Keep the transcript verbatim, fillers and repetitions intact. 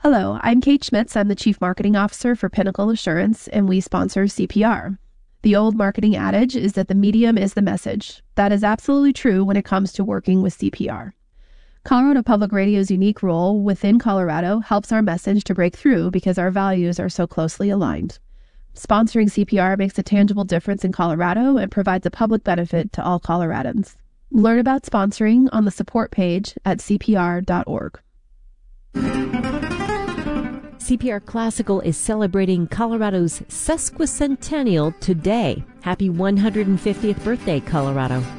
Hello, I'm Kate Schmitz. I'm the Chief Marketing Officer for Pinnacle Assurance, and we sponsor C P R. The old marketing adage is that the medium is the message. That is absolutely true when it comes to working with C P R. Colorado Public Radio's unique role within Colorado helps our message to break through because our values are so closely aligned. Sponsoring C P R makes a tangible difference in Colorado and provides a public benefit to all Coloradans. Learn about sponsoring on the support page at c p r dot org. C P R Classical is celebrating Colorado's sesquicentennial today. Happy one hundred fiftieth birthday, Colorado.